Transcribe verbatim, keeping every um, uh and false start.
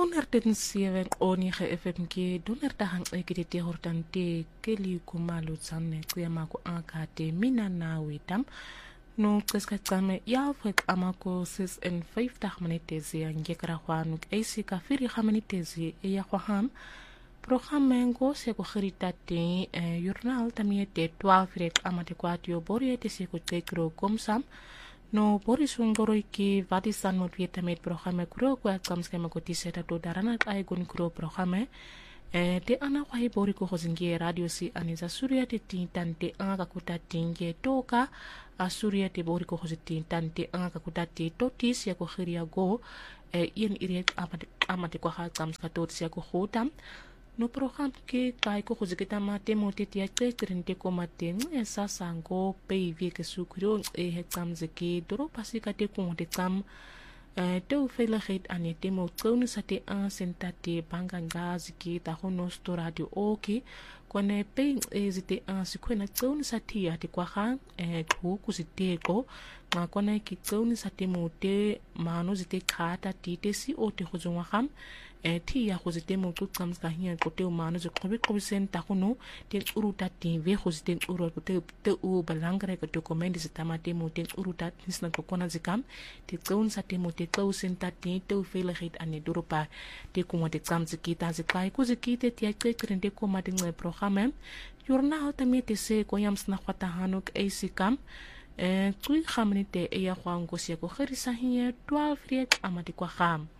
honderdseven o nege F M ke donderdagang e ke dite hortante ke li kumalo tsanne qiyamako akade mina nawe tam no qiska qame ya fek amako six and five tag minutes ya ngekra khwanu AC ka firi ga minutes ya khwaham programme ngo se ko khirita te journal tamiete twaalf rek amate kwatio boriete se ko tekro komsam no boris ngoroi ki vadisan mo vieta met programme kuro kwa kams kema ko tiseta to darana ai gon kuro programme e te ana kwa hi bori ko hozingie radio si aniza surya te tintante anga kuta tinge toka a surya te bori ko hozitin tante anga kuta te totis ya ko khiria go e ien iret amate amate ko ha kams ka tot sia ko khotam no program ke kai ko khuzikita mate mote tia trente ko mate e sasa ngo pe vie ke sukuro e hexam zeki doro pasika te ko te kam e to veiligheid aan te mo tsone sate an sentate banganga zeki ta hono sto radio oki kone pe e zite an sikwena tsone sate ya te kwa ga e ko kusiteko ma kone ki tsone sate mote mano zite khata tite si o te khuzwa kham e ti ya go zite mo tsotsams ka hia ko te umano ze qobe qobe sen ta gono te uruta te ve go zite uru ko te te u balangre ko dokumenti se tamate mo te uruta nisna ko kona zikam te tson sa te mo te tso sen ta te te veiligheid aan die doropa te ko mo te tsams kita ze kai ko zikite te te krende ko ma dinge programme journal tamete se ko yams na khwata hanuk AC kam e tsui khamnite e ya khwango se ko kherisa hia twaalf rek amati kwa kham